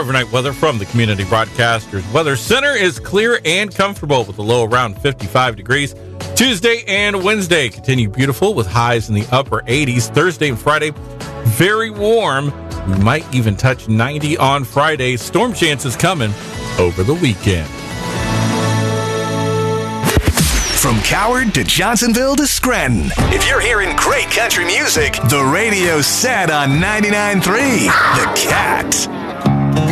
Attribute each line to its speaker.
Speaker 1: overnight weather from the Community Broadcasters Weather Center is clear and comfortable with a low around 55 degrees. Tuesday and Wednesday continue beautiful with highs in the upper 80s. Thursday and Friday, very warm. We might even touch 90 on Friday. Storm chances coming over the weekend.
Speaker 2: From Coward to Johnsonville to Scranton, if you're hearing great country music, the radio's set on 99.3 The Cat.